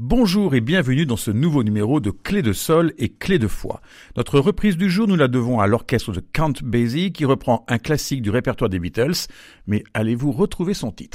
Bonjour et bienvenue dans ce nouveau numéro de Clé de Sol et Clé de Foi. Notre reprise du jour, nous la devons à l'orchestre de Count Basie qui reprend un classique du répertoire des Beatles, mais allez-vous retrouver son titre ?